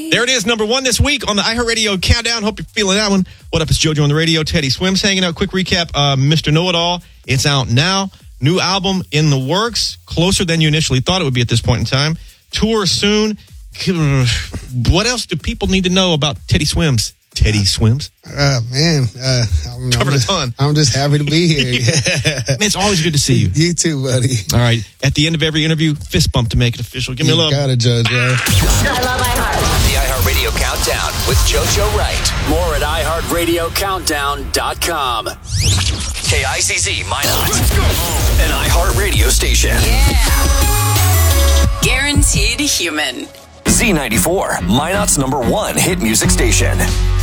There it is, number 1 this week on the iHeartRadio Countdown. Hope you're feeling that one. What up, it's JoJo on the radio. Teddy Swims hanging out. Quick recap, Mr. Know-It-All. It's out now. New album in the works. Closer than you initially thought it would be at this point in time. Tour soon. What else do people need to know about Teddy Swims? Teddy Swims? Man. Covered a ton. I'm just happy to be here. Man, it's always good to see you. You too, buddy. All right. At the end of every interview, fist bump to make it official. Give me a love. You got it, JoJo. I love iHeart. The iHeartRadio Countdown with JoJo Wright. More at iHeartRadioCountdown.com. KICZ Minot. An iHeartRadio station. Yeah. Guaranteed human. Z94, Minot's #1 hit music station.